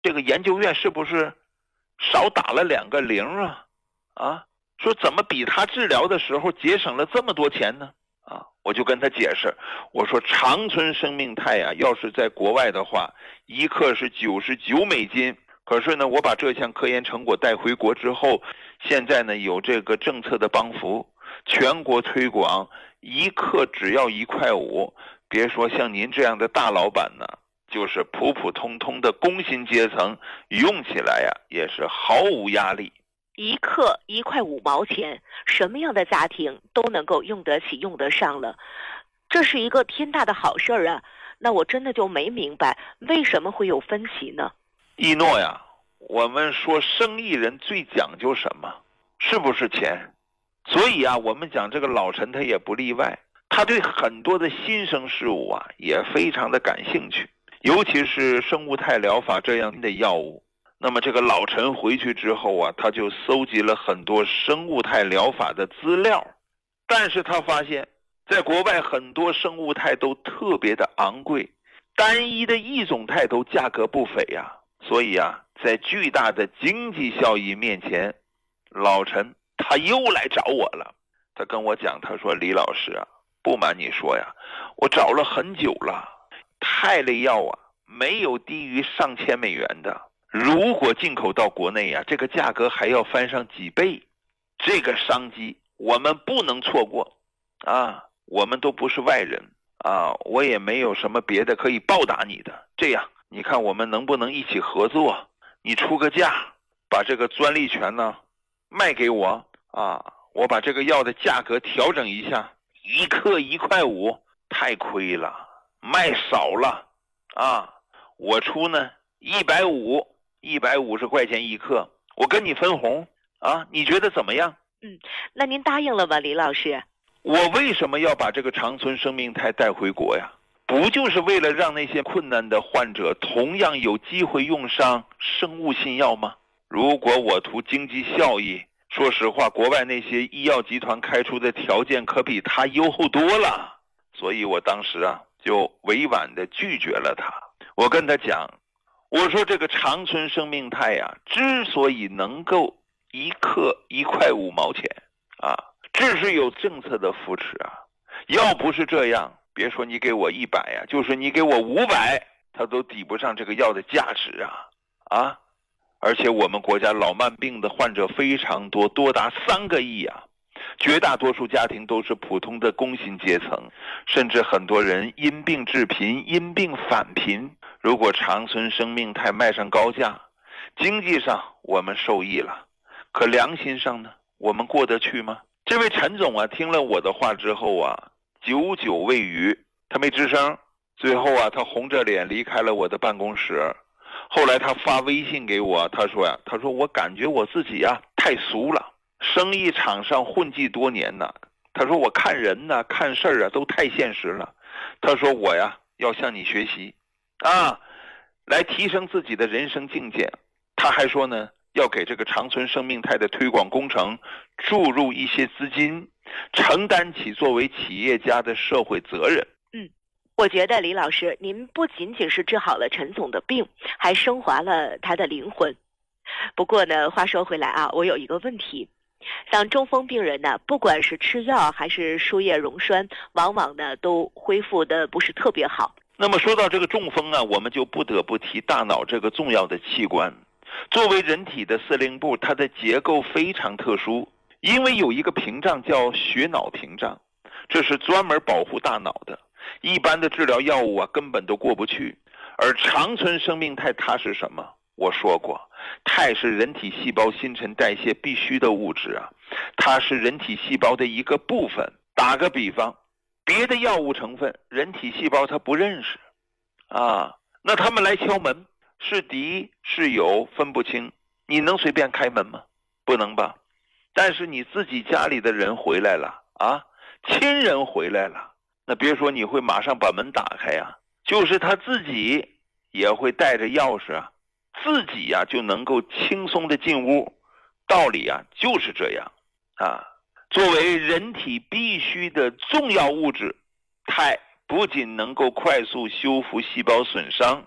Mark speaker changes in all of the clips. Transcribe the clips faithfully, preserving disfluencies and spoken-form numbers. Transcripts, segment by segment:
Speaker 1: 这个研究院是不是少打了两个零啊？啊，说怎么比他治疗的时候节省了这么多钱呢？啊，我就跟他解释，我说长春生命肽呀、啊，要是在国外的话，一克是九十九美金。可是呢，我把这项科研成果带回国之后，现在呢有这个政策的帮扶，全国推广，一克只要一块五。别说像您这样的大老板呢，就是普普通通的工薪阶层，用起来呀也是毫无压力。
Speaker 2: 一克一块五毛钱，什么样的家庭都能够用得起用得上了，这是一个天大的好事儿啊！那我真的就没明白为什么会有分歧呢？
Speaker 1: 一诺呀，我们说生意人最讲究什么？是不是钱？所以啊，我们讲这个老陈他也不例外，他对很多的新生事物啊也非常的感兴趣，尤其是生物肽疗法这样的药物。那么这个老陈回去之后啊，他就搜集了很多生物肽疗法的资料，但是他发现在国外很多生物肽都特别的昂贵，单一的异种肽都价格不菲呀、啊。所以啊，在巨大的经济效益面前，老陈他又来找我了。他跟我讲，他说李老师啊，不瞒你说呀，我找了很久了，肽类药啊没有低于上千美元的，如果进口到国内啊，这个价格还要翻上几倍，这个商机我们不能错过啊！我们都不是外人啊，我也没有什么别的可以报答你的。这样，你看我们能不能一起合作？你出个价，把这个专利权呢卖给我啊！我把这个药的价格调整一下，一克一块五，太亏了，卖少了啊！我出呢一百五。一百五十块钱一克，我跟你分红啊，你觉得怎么样？
Speaker 2: 嗯，那您答应了吗，李老师？
Speaker 1: 我为什么要把这个长春生命肽带回国呀？不就是为了让那些困难的患者同样有机会用上生物新药吗？如果我图经济效益，说实话，国外那些医药集团开出的条件可比他优厚多了，所以我当时啊就委婉地拒绝了他。我跟他讲，我说这个长春生命肽呀、啊，之所以能够一克一块五毛钱啊，这是有政策的扶持啊。要不是这样，别说你给我一百呀，就是你给我五百，它都抵不上这个药的价值啊啊！而且我们国家老慢病的患者非常多，多达三个亿啊。绝大多数家庭都是普通的工薪阶层，甚至很多人因病致贫，因病返贫。如果长春生命肽卖上高价，经济上我们受益了，可良心上呢，我们过得去吗？这位陈总啊，听了我的话之后啊，久久未语，他没吱声。最后啊，他红着脸离开了我的办公室。后来他发微信给我，他说呀、啊，他说我感觉我自己呀、啊、太俗了，生意场上混迹多年呢。他说我看人呢、看事儿啊都太现实了。他说我呀要向你学习啊，来提升自己的人生境界。他还说呢，要给这个长春生命肽的推广工程注入一些资金，承担起作为企业家的社会责任。
Speaker 2: 嗯，我觉得李老师，您不仅仅是治好了陈总的病，还升华了他的灵魂。不过呢，话说回来啊，我有一个问题，像中风病人呢，不管是吃药还是输液溶栓，往往呢都恢复的不是特别好。
Speaker 1: 那么说到这个中风啊，我们就不得不提大脑这个重要的器官。作为人体的司令部，它的结构非常特殊，因为有一个屏障叫血脑屏障，这是专门保护大脑的，一般的治疗药物啊根本都过不去。而长春生命肽它是什么？我说过，肽是人体细胞新陈代谢必须的物质啊，它是人体细胞的一个部分。打个比方，别的药物成分人体细胞它不认识啊，那他们来敲门，是敌是友分不清，你能随便开门吗？不能吧。但是你自己家里的人回来了啊，亲人回来了，那别说你会马上把门打开啊，就是他自己也会带着钥匙啊，自己呀、啊、就能够轻松的进屋。道理啊就是这样啊。作为人体必须的重要物质，肽不仅能够快速修复细胞损伤，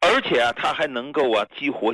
Speaker 1: 而且啊，它还能够啊激活